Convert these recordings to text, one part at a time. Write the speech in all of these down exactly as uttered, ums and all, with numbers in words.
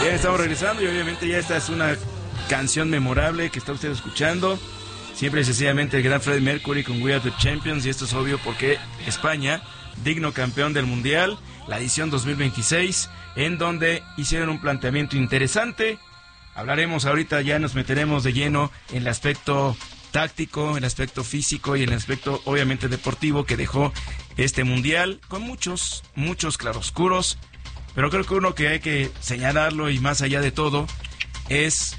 Bien, estamos regresando y obviamente ya esta es una canción memorable que está usted escuchando. Siempre y sencillamente el gran Freddie Mercury con We Are the Champions, y esto es obvio porque España, digno campeón del Mundial, la edición dos mil veintiséis, en donde hicieron un planteamiento interesante. Hablaremos ahorita, ya nos meteremos de lleno en el aspecto táctico, el aspecto físico y el aspecto obviamente deportivo que dejó este Mundial, con muchos, muchos claroscuros, pero creo que uno que hay que señalarlo y más allá de todo es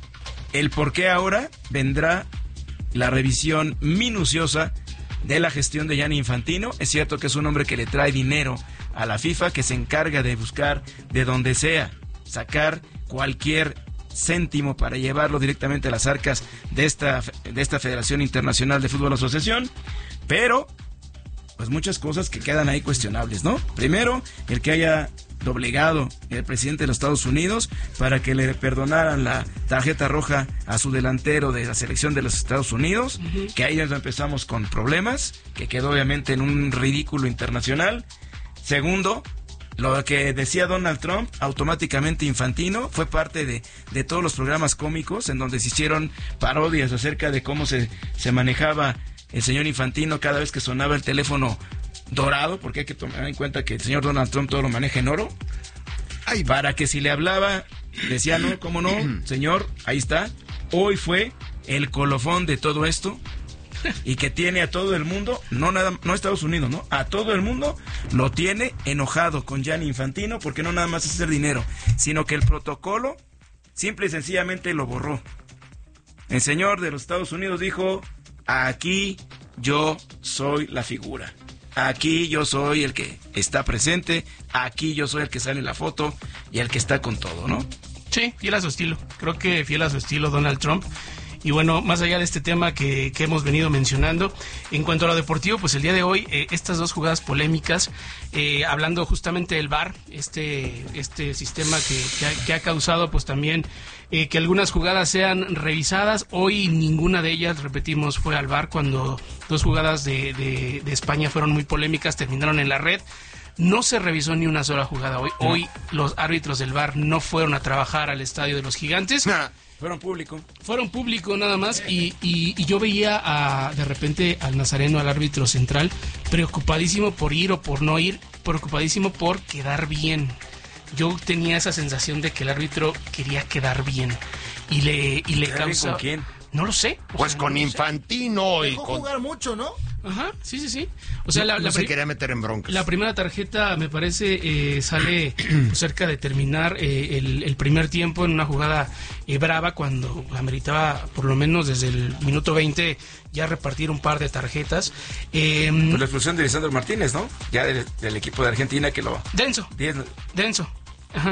el por qué ahora vendrá la revisión minuciosa de la gestión de Gianni Infantino. Es cierto que es un hombre que le trae dinero a la FIFA, que se encarga de buscar de donde sea, sacar cualquier céntimo para llevarlo directamente a las arcas de esta, de esta Federación Internacional de Fútbol Asociación, pero pues muchas cosas que quedan ahí cuestionables, ¿no? Primero, el que haya doblegado el presidente de los Estados Unidos para que le perdonaran la tarjeta roja a su delantero de la selección de los Estados Unidos, uh-huh. que ahí ya empezamos con problemas, que quedó obviamente en un ridículo internacional. Segundo, lo que decía Donald Trump, automáticamente Infantino, fue parte de, de todos los programas cómicos en donde se hicieron parodias acerca de cómo se, se manejaba el señor Infantino cada vez que sonaba el teléfono dorado, porque hay que tomar en cuenta que el señor Donald Trump todo lo maneja en oro. Ay, para que si le hablaba, decía, no, cómo no, señor, ahí está. Hoy fue el colofón de todo esto y que tiene a todo el mundo, no nada, no a Estados Unidos, no, a todo el mundo lo tiene enojado con Gianni Infantino, porque no nada más es hacer dinero, sino que el protocolo simple y sencillamente lo borró. El señor de los Estados Unidos dijo, aquí yo soy la figura. Aquí yo soy el que está presente, aquí yo soy el que sale en la foto y el que está con todo, ¿no? Sí, fiel a su estilo. Creo que fiel a su estilo Donald Trump. Y bueno, más allá de este tema que, que hemos venido mencionando, en cuanto a lo deportivo, pues el día de hoy, eh, estas dos jugadas polémicas, eh, hablando justamente del V A R, este, este sistema que, que, ha, que ha causado pues también eh, que algunas jugadas sean revisadas. Hoy ninguna de ellas, repetimos, fue al V A R, cuando dos jugadas de, de, de España fueron muy polémicas, terminaron en la red. No se revisó ni una sola jugada hoy. Hoy los árbitros del V A R no fueron a trabajar al Estadio de los Gigantes. Nah. Fueron público. Fueron público nada más y, y, y yo veía a, de repente al Nazareno, al árbitro central, preocupadísimo por ir o por no ir, preocupadísimo por quedar bien. Yo tenía esa sensación de que el árbitro quería quedar bien y le, y le causa... ¿Con quién? No lo sé. Pues sea, con no Infantino y Dejó con... jugar mucho, ¿no? Ajá, sí, sí, sí. O sea, no, la, no la se pri- quería meter en broncas. La primera tarjeta, me parece, eh, sale cerca de terminar eh, el, el primer tiempo en una jugada eh, brava, cuando ameritaba, por lo menos desde el minuto veinte, ya repartir un par de tarjetas. Eh, pues la expulsión de Lisandro Martínez, ¿no? Ya del, del equipo de Argentina que lo... Denso. diez, Denso. Ajá.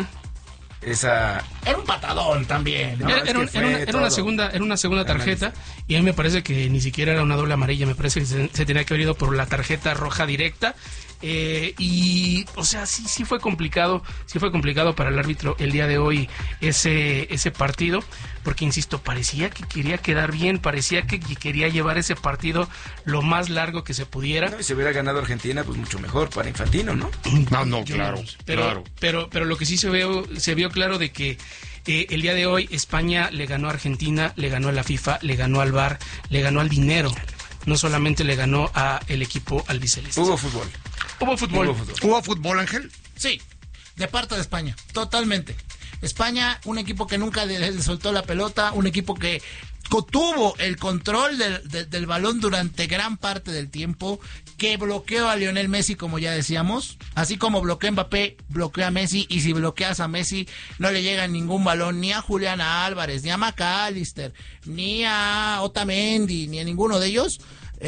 Esa... Era un patadón también, ¿no? Era, era, un, era, una, era una segunda, era una segunda tarjeta, y a mí me parece que ni siquiera era una doble amarilla, me parece que se, se tenía que haber ido por la tarjeta roja directa. Eh, y o sea, sí sí fue complicado, sí fue complicado para el árbitro el día de hoy ese ese partido, porque insisto, parecía que quería quedar bien, parecía que quería llevar ese partido lo más largo que se pudiera. No, y si hubiera ganado Argentina, pues mucho mejor para Infantino, ¿no? No, no, claro, pero, claro. Pero, pero lo que sí se veo, se vio claro de que eh, el día de hoy España le ganó a Argentina, le ganó a la FIFA, le ganó al V A R, le ganó al dinero. No solamente le ganó a el equipo albiceleste. Hubo fútbol. Hubo fútbol. Hubo fútbol. ¿Hubo fútbol, Ángel? Sí, de parte de España, totalmente. España, un equipo que nunca le, le soltó la pelota, un equipo que tuvo el control del, del, del balón durante gran parte del tiempo, que bloqueó a Lionel Messi, como ya decíamos, así como bloqueó a Mbappé, bloqueó a Messi, y si bloqueas a Messi no le llega ningún balón ni a Julián Álvarez, ni a McAllister, ni a Otamendi, ni a ninguno de ellos.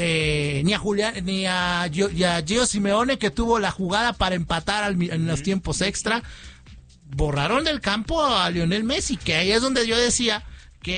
Eh, ni a Julián, ni a, Gio, y a Gio Simeone, que tuvo la jugada para empatar al, en los tiempos extra. Borraron del campo a Lionel Messi, que ahí es donde yo decía